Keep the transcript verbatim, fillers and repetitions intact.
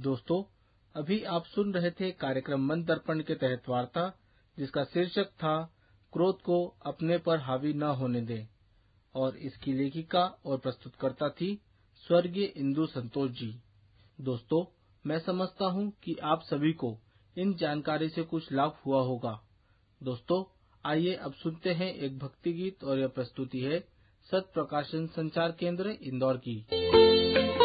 दोस्तों, अभी आप सुन रहे थे कार्यक्रम मन दर्पण के तहत वार्ता, जिसका शीर्षक था क्रोध को अपने पर हावी न होने दें, और इसकी लेखिका और प्रस्तुतकर्ता थी स्वर्गीय इंदु संतोष जी। दोस्तों, मैं समझता हूँ कि आप सभी को इन जानकारी से कुछ लाभ हुआ होगा। दोस्तों, आइए अब सुनते हैं एक भक्ति गीत, और यह प्रस्तुति है सत प्रकाशन संचार केंद्र इंदौर की।